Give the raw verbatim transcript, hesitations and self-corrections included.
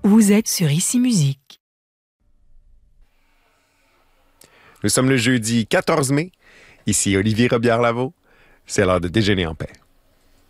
Vous êtes sur Ici Musique. Nous sommes le jeudi quatorze mai. Ici Olivier Robillard-Lavaux. C'est l'heure de déjeuner en paix.